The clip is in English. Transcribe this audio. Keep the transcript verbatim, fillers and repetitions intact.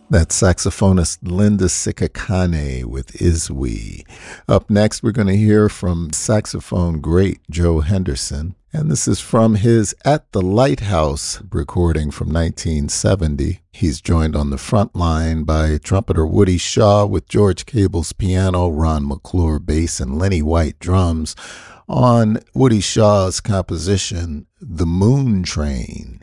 That's saxophonist Linda Sikakane with Iswe. Up next, we're going to hear from saxophone great Joe Henderson. And this is from his At the Lighthouse recording from nineteen seventy. He's joined on the front line by trumpeter Woody Shaw with George Cable's piano, Ron McClure bass, and Lenny White drums on Woody Shaw's composition, The Moon Train.